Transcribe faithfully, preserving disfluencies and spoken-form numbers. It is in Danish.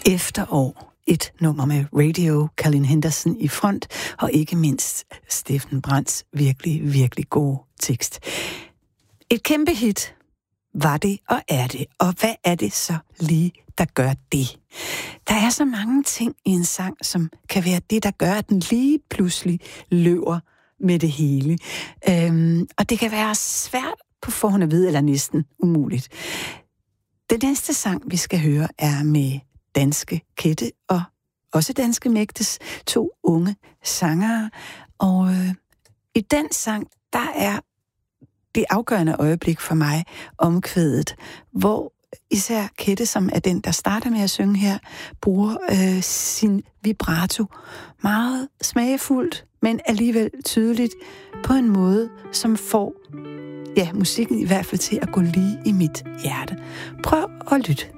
Efterår. Et nummer med Radio, Colin Henderson i front, og ikke mindst Steffen Brandts virkelig, virkelig gode tekst. Et kæmpe hit var det, og er det. Og hvad er det så lige, der gør det? Der er så mange ting i en sang, som kan være det, der gør, at den lige pludselig løber med det hele. Øhm, og det kan være svært på forhånd at vide, eller næsten umuligt. Den næste sang, vi skal høre, er med danske Kette og også danske Mægtes to unge sangere. Og øh, i den sang, der er det afgørende øjeblik for mig omkvædet, hvor især Kette, som er den, der starter med at synge her, bruger øh, sin vibrato meget smagfuldt, men alligevel tydeligt på en måde, som får ja, musikken i hvert fald til at gå lige i mit hjerte. Prøv at lytte.